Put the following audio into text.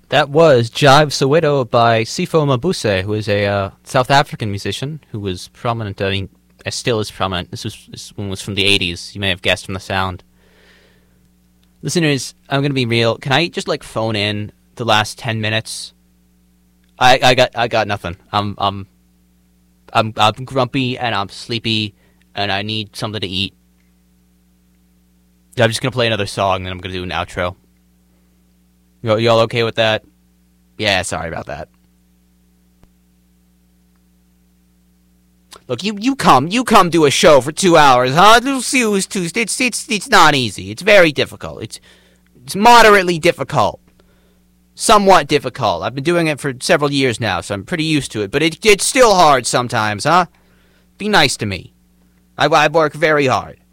That was Jive Soweto by Sifo Mabuse, who is a South African musician who was prominent, I mean, still is prominent. This one was from the 80s, you may have guessed from the sound. Listeners, I'm going to be real. Can I just, phone in the last 10 minutes? I got nothing. I'm grumpy, and I'm sleepy, and I need something to eat. I'm just going to play another song, and then I'm going to do an outro. Y'all okay with that? Yeah, sorry about that. Look, you come do a show for 2 hours, huh? It's not easy. It's very difficult. It's moderately difficult. Somewhat difficult. I've been doing it for several years now, so I'm pretty used to it. But it's still hard sometimes, huh? Be nice to me. I work very hard.